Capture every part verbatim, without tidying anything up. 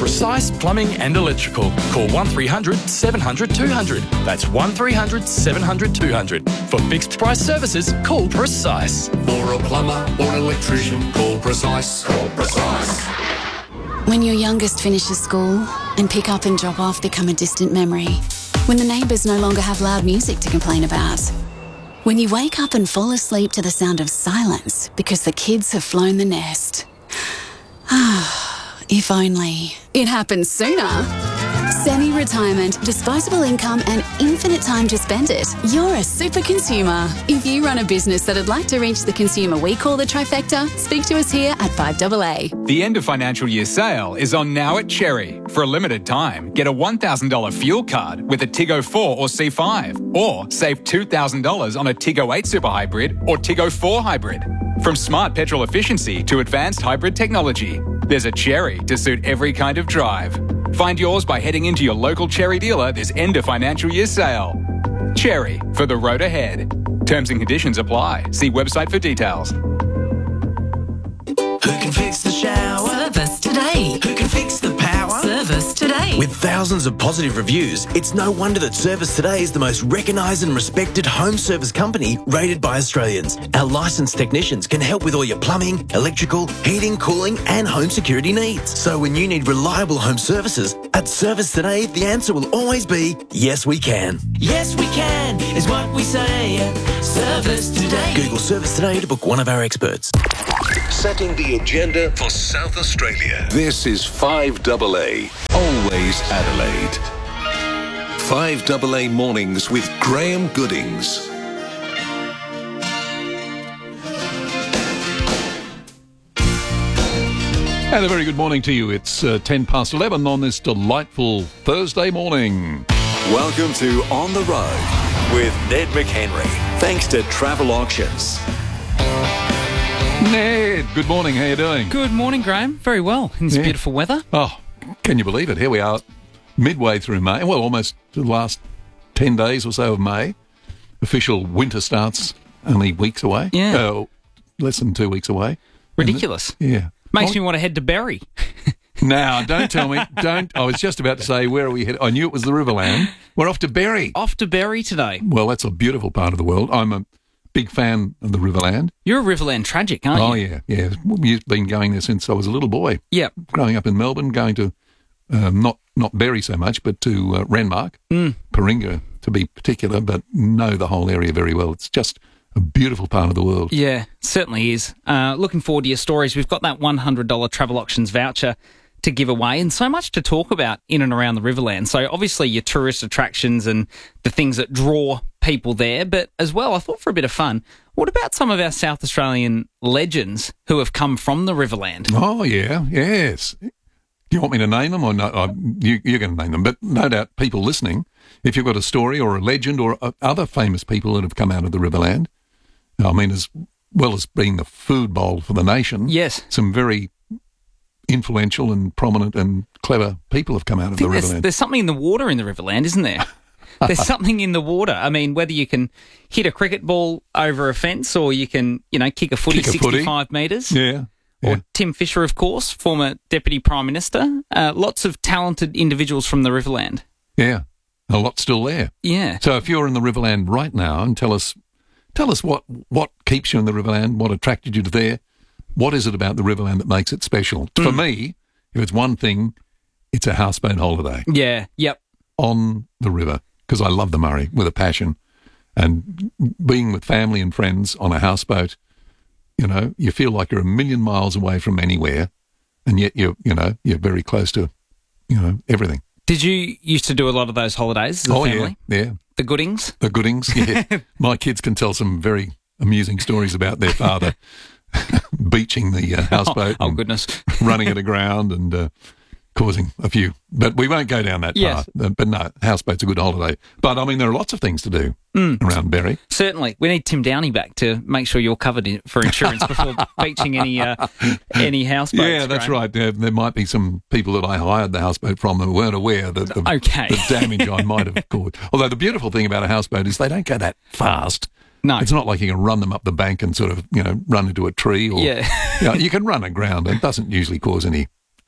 Precise Plumbing and Electrical. Call one three hundred seven hundred two hundred. That's one three hundred seven hundred two hundred. For fixed price services, call Precise. For a plumber or an electrician, call Precise. Call Precise. When your youngest finishes school and pick up and drop off become a distant memory. When the neighbours no longer have loud music to complain about. When you wake up and fall asleep to the sound of silence because the kids have flown the nest. Ah, if only it happened sooner. Semi-retirement, disposable income and infinite time to spend it. You're a super consumer. If you run a business that'd like to reach the consumer we call the trifecta, speak to us here at five A A. The end of financial year sale is on now at Cherry. For a limited time, get a one thousand dollars fuel card with a Tiggo four or C five, or save two thousand dollars on a Tiggo eight Super Hybrid or Tiggo four Hybrid. From smart petrol efficiency to advanced hybrid technology, there's a Cherry to suit every kind of drive. Find yours by heading into your local Cherry dealer this end of financial year sale. Cherry, for the road ahead. Terms and conditions apply. See website for details. Who can fix the shower? Service today. Who can fix the power? Service today. With thousands of positive reviews, it's no wonder that Service Today is the most recognised and respected home service company rated by Australians. Our licensed technicians can help with all your plumbing, electrical, heating, cooling and home security needs. So when you need reliable home services, at Service Today, the answer will always be, yes we can. Yes we can, is what we say. Service Today. Google Service Today to book one of our experts. Setting the agenda for South Australia. This is five A A, always Adelaide. five A A Mornings with Graham Goodings. And a very good morning to you. It's uh, ten past eleven on this delightful Thursday morning. Welcome to On the Road with Ned McHenry. Thanks to Travel Auctions. Ned, good morning. How you doing? Good morning, Graham. Very well in this Yeah. beautiful weather. Oh, can you believe it? Here we are, midway through May. Well, almost the last ten days or so of May. Official winter starts only weeks away. Yeah. Uh, less than two weeks away. Ridiculous. Yeah. Makes Oh, me want to head to Berry. Now, don't tell me. Don't. I was just about to say, where are we headed? I knew it was the Riverland. We're off to Berry. Off to Berry today. Well, that's a beautiful part of the world. I'm a big fan of the Riverland. You're a Riverland tragic, aren't Oh, you? yeah, yeah. We've been going there since I was a little boy. Yep. Growing up in Melbourne, going to um, not not Berry so much, but to uh, Renmark, Mm. Paringa to be particular, but know the whole area very well. It's just a beautiful part of the world. Yeah, certainly is. Uh, looking forward to your stories. We've got that one hundred dollars Travel Auctions voucher to give away and so much to talk about in and around the Riverland. So obviously your tourist attractions and the things that draw people there, but as well, I thought for a bit of fun, what about some of our South Australian legends who have come from the Riverland? Oh, yeah, yes. Do you want me to name them or no? Uh, you, you're going to name them, but no doubt people listening, if you've got a story or a legend or uh, other famous people that have come out of the Riverland, I mean, as well as being the food bowl for the nation, yes, some very influential and prominent and clever people have come out of the there's, Riverland. There's something in the water in the Riverland, isn't there? There's something in the water. I mean, whether you can hit a cricket ball over a fence or you can, you know, kick a footy Kick a footy. sixty-five metres. Yeah. Or yeah. Tim Fisher, of course, former Deputy Prime Minister. Uh, lots of talented individuals from the Riverland. Yeah. A lot still there. Yeah. So if you're in the Riverland right now and tell us tell us what, what keeps you in the Riverland, what attracted you to there, what is it about the Riverland that makes it special? Mm. For me, if it's one thing, it's a houseboat holiday. Yeah, yep. On the river, because I love the Murray with a passion. And being with family and friends on a houseboat, you know, you feel like you're a million miles away from anywhere, and yet you're, you know, you're very close to, you know, everything. Did you used to do a lot of those holidays as a oh, family? yeah, yeah. The Goodings? The Goodings, yeah. My kids can tell some very amusing stories about their father beaching the uh, houseboat. Oh, oh goodness. running it aground and uh, causing a few. But we won't go down that yes. path. But no, houseboat's a good holiday. But, I mean, there are lots of things to do mm. around Berry. Certainly. We need Tim Downey back to make sure you're covered in, for insurance before beaching any uh, any houseboats. Yeah, that's right. right. There, there might be some people that I hired the houseboat from that weren't aware that the, okay. the damage I might have caused. Although the beautiful thing about a houseboat is they don't go that fast. No. It's not like you can run them up the bank and sort of, you know, run into a tree or, yeah. you know, you can run aground. It doesn't usually cause any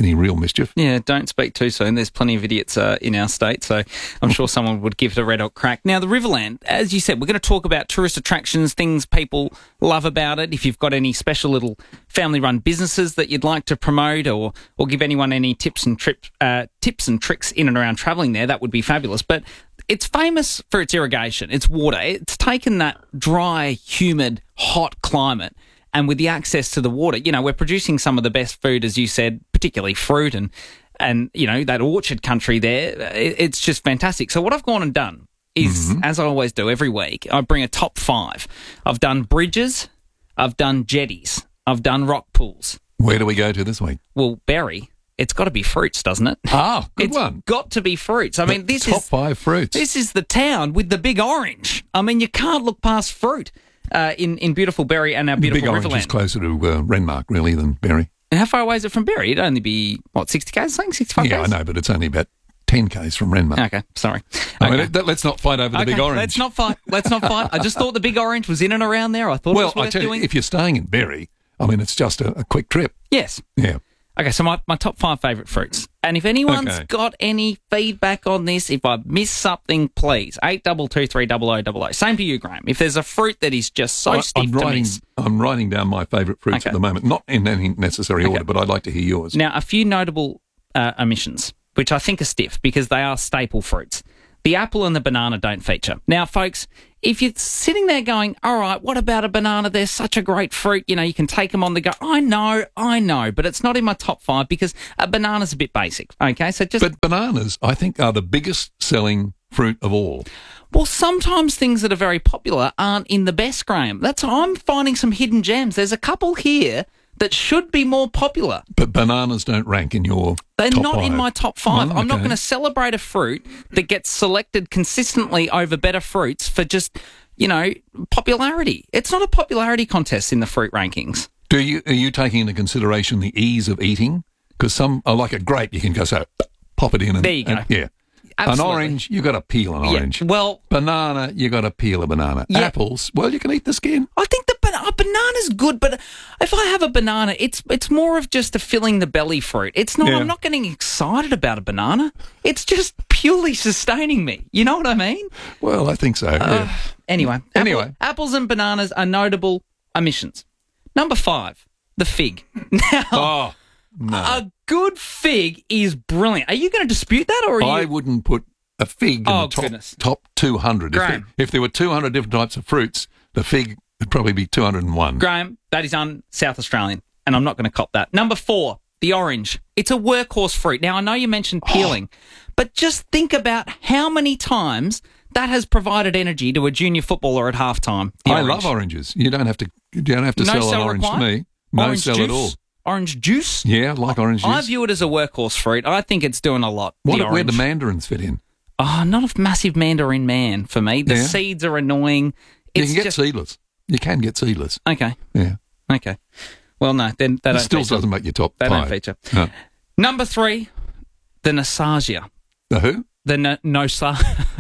any real mischief. Yeah, don't speak too soon. There's plenty of idiots uh, in our state, so I'm sure someone would give it a red hot crack. Now, the Riverland, as you said, we're going to talk about tourist attractions, things people love about it. If you've got any special little family-run businesses that you'd like to promote, or or give anyone any tips and trips, uh, tips and tricks in and around travelling there, that would be fabulous. But it's famous for its irrigation, its water. It's taken that dry, humid, hot climate, and with the access to the water, you know, we're producing some of the best food, as you said, particularly fruit and, and you know, that orchard country there. It, it's just fantastic. So what I've gone and done is, mm-hmm. as I always do every week, I bring a top five. I've done bridges, I've done jetties, I've done rock pools. Where do we go to this week? Well, Berry. It's got to be fruits, doesn't it? Ah, good it's one. Got to be fruits. I the mean, this top is five fruits. This is the town with the big orange. I mean, you can't look past fruit uh, in in beautiful Berry and our beautiful Big Orange Riverland. is closer to uh, Renmark, really, than Berry. And how far away is it from Berry? It'd only be, what, sixty kays, something? sixty-five Yeah, kays? I know, but it's only about ten kays from Renmark. Okay, sorry. I Okay. mean, let- let's not fight over the Okay, Big Orange. Let's not fight. Let's not fight. I just thought the big orange was in and around there. I thought well, it was worth I tell doing. you, if you're staying in Berry, I mean, it's just a, a quick trip. Yes. Yeah. Okay, so my, my top five favourite fruits. And if anyone's Okay. got any feedback on this, if I've missed something, please, eight two two three double oh double oh. Same to you, Graham. If there's a fruit that is just so I, stiff I'm to writing, miss. I'm writing down my favourite fruits Okay. at the moment, not in any necessary Okay. order, but I'd like to hear yours. Now, a few notable uh, omissions, which I think are stiff because they are staple fruits. The apple and the banana don't feature. Now, folks, if you're sitting there going, all right, what about a banana? They're such a great fruit. You know, you can take them on the go. I know, I know, but it's not in my top five because a banana's a bit basic. Okay, so just... But bananas, I think, are the biggest selling fruit of all. Well, sometimes things that are very popular aren't in the best, Graham. That's I'm finding some hidden gems. There's a couple here that should be more popular. But bananas don't rank in your They're top not five. in my top five. Oh, I'm not okay. going to celebrate a fruit that gets selected consistently over better fruits for just, you know, popularity. It's not a popularity contest in the fruit rankings. Do you Are you taking into consideration the ease of eating? Because some are like a grape, you can go so, pop it in. And, There you go. and- yeah. Absolutely. An orange, you got to peel an Yeah, orange. well- banana, you got to peel a banana. Yeah. Apples, well, you can eat the skin. I think the ban- a banana's good, but if I have a banana, it's it's more of just a filling the belly fruit. It's not. Yeah. I'm not getting excited about a banana. It's just purely sustaining me. You know what I mean? Well, I think so. Uh, yeah. Anyway, apple- Anyway. apples and bananas are notable omissions. Number five, the fig. Now, Oh, no. a good fig is brilliant. Are you going to dispute that, or are I you? wouldn't put a fig in Oh, the top, goodness. top two hundred. If there, Graham. if there were two hundred different types of fruits, the fig would probably be two hundred one. Graham, that is un-South Australian, and I'm not going to cop that. Number four, the orange. It's a workhorse fruit. Now, I know you mentioned peeling, but just think about how many times that has provided energy to a junior footballer at halftime. The I orange. love oranges. You don't have to. You don't have to No sell an cell orange required? to me. No Orange sell juice? at all. Orange juice? Yeah, I like orange juice. I view it as a workhorse fruit. I think it's doing a lot. What, the where orange. do mandarins fit in? Oh, not a massive mandarin man for me. The Yeah. seeds are annoying. You It's can get just seedless. You can get seedless. okay. Yeah. Okay. Well, no, then they It don't still feature. doesn't make your top They five. don't feature. No. Number three, the nostalgia. The who? The no, nosa-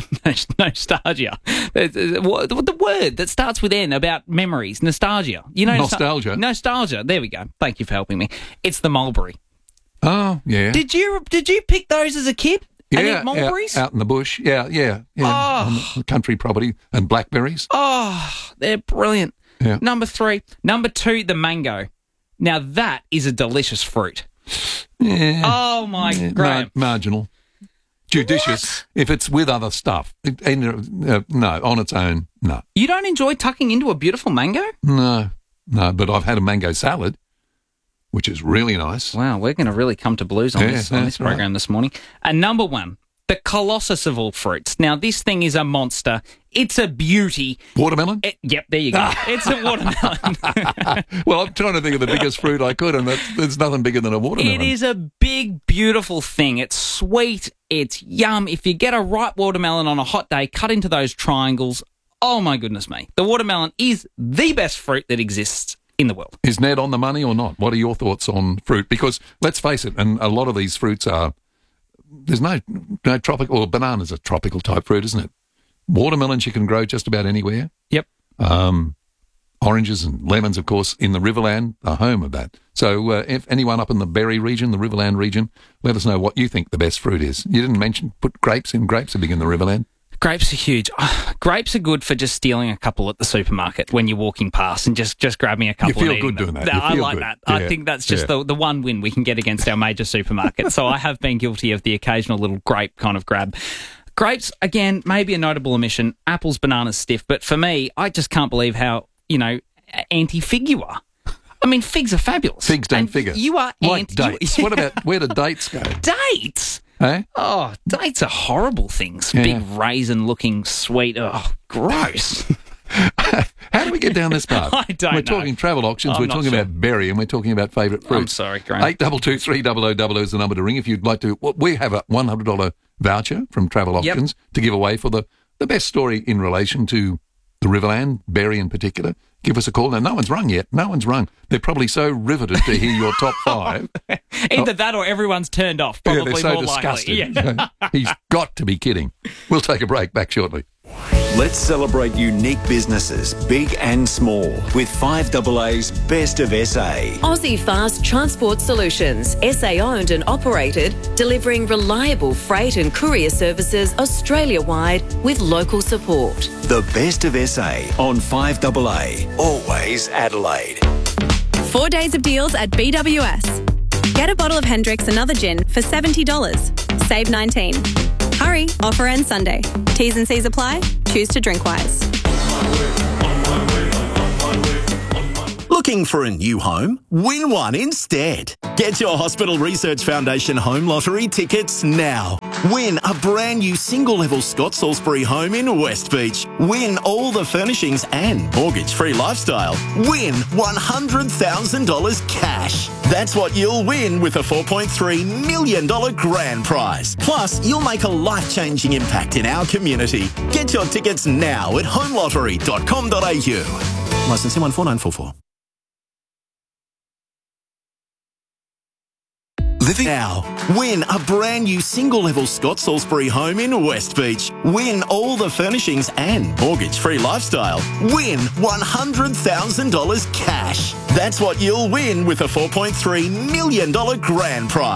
nostalgia. The, the, the word that starts with N about memories. Nostalgia. You know, Nostalgia? Nostalgia. There we go. Thank you for helping me. It's the mulberry. Oh, yeah. Did you did you pick those as a kid? And yeah, eat mulberries? out, out in the bush. Yeah, yeah, yeah. Oh. On the country property. And blackberries. Oh, they're brilliant. Yeah. Number three. Number two, the mango. Now, that is a delicious fruit. Yeah. Oh, my Yeah, Graham. mar- marginal. Judicious. If it's with other stuff. It- and, uh, no, on its own, no. You don't enjoy tucking into a beautiful mango? No, no, but I've had a mango salad, which is really nice. Wow, we're going to really come to blues on Yeah, this, on this that's right. program this morning. And number one, the colossus of all fruits. Now, this thing is a monster. It's a beauty. Watermelon? It- yep, there you go. It's a watermelon. Well, I'm trying to think of the biggest fruit I could, and that's, there's nothing bigger than a watermelon. It is a big, beautiful thing. It's sweet. It's yum. If you get a ripe watermelon on a hot day, cut into those triangles. Oh, my goodness me. The watermelon is the best fruit that exists in the world. Is Ned on the money or not? What are your thoughts on fruit? Because let's face it, and a lot of these fruits are, there's no no tropical, or banana's a tropical type fruit, isn't it? Watermelons you can grow just about anywhere. Yep. Um, oranges and lemons, of course, in the Riverland, the home of that. So uh, if anyone up in the Berry region, the Riverland region, let us know what you think the best fruit is. You didn't mention put grapes in. Grapes are big in the Riverland. Grapes are huge. Oh, grapes are good for just stealing a couple at the supermarket when you're walking past and just, just grabbing a couple. You feel and good them. doing that. No, You I feel like good. that. Yeah. I think that's just Yeah. the, the one win we can get against our major supermarket. So I have been guilty of the occasional little grape kind of grab. Grapes, again, maybe a notable omission. Apples, bananas, stiff. But for me, I just can't believe how, you know, anti-fig you are. I mean, figs are fabulous. Figs don't And figure. You are like anti... dates. What about, where do dates go? Dates? Eh? Oh, dates are horrible things. Yeah. Big raisin-looking sweet. Oh, gross. How do we get down this path? I don't We're know. talking travel auctions, I'm we're not talking sure. about berry, and we're talking about favourite fruits. I'm sorry, Graham. eight two two three double oh double oh is the number to ring if you'd like to. Well, we have a one hundred dollars voucher from Travel Yep. Auctions to give away for the, the best story in relation to the Riverland, berry in particular. Give us a call. Now, no one's rung yet. No one's rung. They're probably so riveted to hear your top five. Either that or everyone's turned off. Probably yeah, they're so more disgusted. likely. Yeah. He's got to be kidding. We'll take a break. Back shortly. Let's celebrate unique businesses, big and small, with five A A's Best of S A. Aussie Fast Transport Solutions, S A owned and operated, delivering reliable freight and courier services Australia-wide with local support. The Best of S A on five A A. Always Adelaide. Four days of deals at B W S. Get a bottle of Hendrick's Another Gin for seventy dollars. Save nineteen dollars. Hurry, offer ends Sunday. T's and C's apply. Choose to drink wise. Looking for a new home? Win one instead. Get your Hospital Research Foundation Home Lottery tickets now. Win a brand new single-level Scott Salisbury home in West Beach. Win all the furnishings and mortgage-free lifestyle. Win one hundred thousand dollars cash. That's what you'll win with a four point three million dollars grand prize. Plus, you'll make a life-changing impact in our community. Get your tickets now at home lottery dot com dot a u. Licensing one four nine four four. Living now. Win a brand new single-level Scott Salisbury home in West Beach. Win all the furnishings and mortgage-free lifestyle. Win one hundred thousand dollars cash. That's what you'll win with a four point three million dollars grand prize.